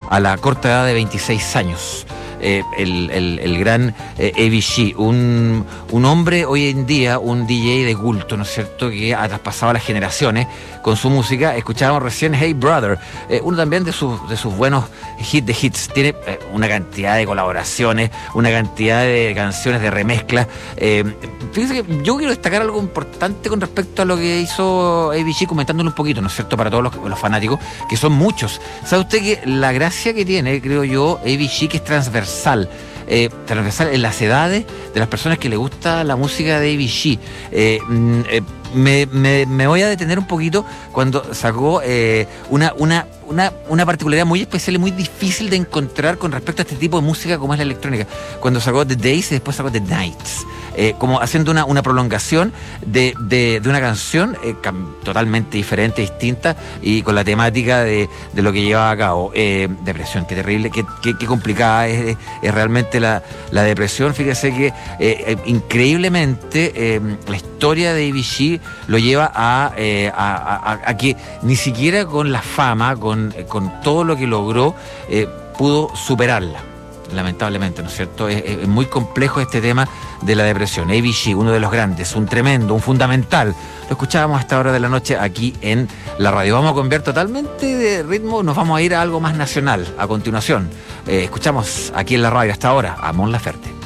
a la corta edad de 26 años. El gran A.B.G., un hombre hoy en día, un DJ de culto, ¿no es cierto?, que ha traspasado las generaciones con su música. Escuchábamos recién Hey Brother, uno también de sus buenos hits. Tiene una cantidad de colaboraciones, una cantidad de canciones de remezclas. Fíjese que yo quiero destacar algo importante con respecto a lo que hizo A.B.G., comentándolo un poquito, ¿no es cierto?, para todos los fanáticos, que son muchos. ¿Sabe usted que la gracia que tiene, creo yo, A.B.G., que es transversal en las edades de las personas que le gusta la música de A.B.G.? Me voy a detener un poquito cuando sacó una particularidad muy especial y muy difícil de encontrar con respecto a este tipo de música como es la electrónica. Cuando sacó The Days y después sacó The Nights, como haciendo una prolongación de una canción totalmente diferente, distinta, y con la temática de lo que llevaba a cabo. Depresión, qué terrible, qué complicada es realmente la depresión. Fíjese que increíblemente la historia de A.B.G. lo lleva a que ni siquiera con la fama, con todo lo que logró, pudo superarla, lamentablemente, ¿no es cierto? Es muy complejo este tema de la depresión. A.B.G., uno de los grandes, un tremendo, un fundamental. Lo escuchábamos a esta hora de la noche aquí en la radio. Vamos a cambiar totalmente de ritmo, nos vamos a ir a algo más nacional a continuación. Escuchamos aquí en la radio hasta ahora a Mon Laferte.